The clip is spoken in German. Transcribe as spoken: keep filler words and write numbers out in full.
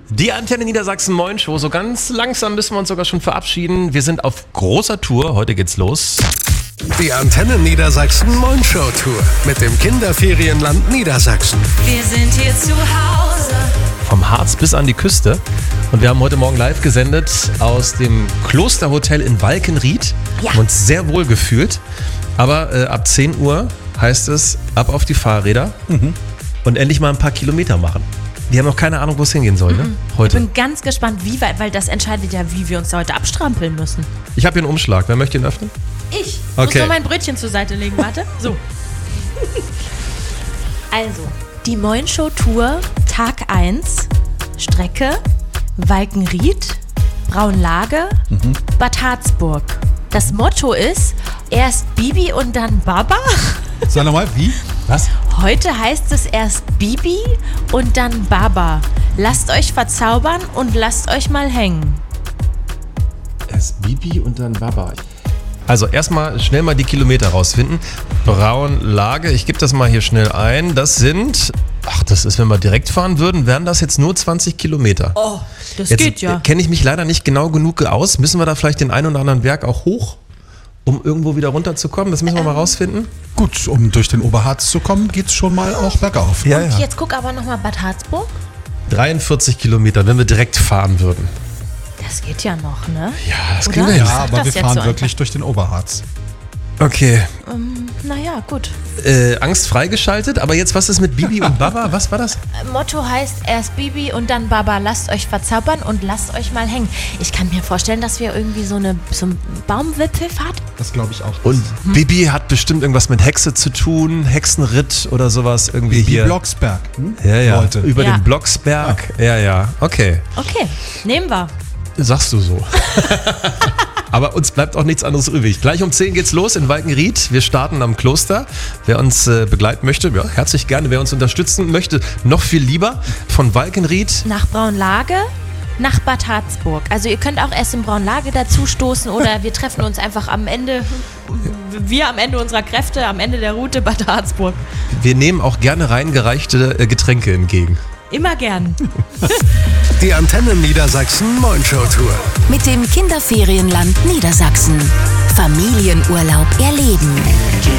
Die Antenne Niedersachsen Moin Show. So ganz langsam müssen wir uns sogar schon verabschieden. Wir sind auf großer Tour. Heute geht's los. Die Antenne Niedersachsen Moin Show Tour mit dem Kinderferienland Niedersachsen. Wir sind hier zu Hause. Vom Harz bis an die Küste. Und wir haben heute Morgen live gesendet aus dem Klosterhotel in Walkenried. Ja. Haben uns sehr wohl gefühlt. Aber äh, ab zehn Uhr heißt es, ab auf die Fahrräder mhm. und endlich mal ein paar Kilometer machen. Die haben noch keine Ahnung, wo es hingehen soll, ne? Heute. Ich bin ganz gespannt, wie weit, weil das entscheidet ja, wie wir uns heute abstrampeln müssen. Ich habe hier einen Umschlag. Wer möchte ihn öffnen? Ich Okay. muss nur mein Brötchen zur Seite legen, warte. So. Also, die Moin Show Tour, Tag eins, Strecke, Walkenried, Braunlage, mhm. Bad Harzburg. Das Motto ist, erst Bibi und dann Baba. Sag nochmal, wie? Was? Heute heißt es erst Bibi und dann Baba. Lasst euch verzaubern und lasst euch mal hängen. Erst Bibi und dann Baba. Also erstmal schnell mal die Kilometer rausfinden. Braunlage, ich gebe das mal hier schnell ein. Das sind, ach, das ist, wenn wir direkt fahren würden, wären das jetzt nur zwanzig Kilometer. Oh, das jetzt geht ja. Kenne ich mich leider nicht genau genug aus. Müssen wir da vielleicht den einen oder anderen Berg auch hoch, um irgendwo wieder runterzukommen? Das müssen wir ähm. mal rausfinden. Gut, um durch den Oberharz zu kommen, geht's schon mal auch bergauf. Ja, und ja. jetzt guck aber nochmal Bad Harzburg. dreiundvierzig Kilometer, wenn wir direkt fahren würden. Das geht ja noch, ne? Ja, das Oder? kriegen wir Ja, hin. Sag aber das wir jetzt fahren so wirklich einfach. durch den Oberharz. Okay. Ähm, naja, gut. Äh, Angst freigeschaltet, aber jetzt, was ist mit Bibi und Baba? Was war das? Äh, Motto heißt erst Bibi und dann Baba. Lasst euch verzaubern und lasst euch mal hängen. Ich kann mir vorstellen, dass wir irgendwie so eine so eine Baumwipfelfahrt. Das glaube ich auch. Und Bibi hat bestimmt irgendwas mit Hexe zu tun, Hexenritt oder sowas irgendwie Bibi hier. Blocksberg. Hm? Ja, ja. Leute. Über Ja. den Blocksberg. Ja, ja. Okay. Okay, nehmen wir. Sagst du so. Aber uns bleibt auch nichts anderes übrig. Gleich um zehn geht's los in Walkenried. Wir starten am Kloster. Wer uns äh, begleiten möchte, ja, herzlich gerne. Wer uns unterstützen möchte, noch viel lieber. Von Walkenried. Nach Braunlage, nach Bad Harzburg. Also ihr könnt auch erst in Braunlage dazu stoßen oder wir treffen uns einfach am Ende, wir am Ende unserer Kräfte, am Ende der Route Bad Harzburg. Wir nehmen auch gerne reingereichte äh, Getränke entgegen. Immer gern. Die Antenne Niedersachsen Moin Show Tour. Mit dem Kinderferienland Niedersachsen. Familienurlaub erleben.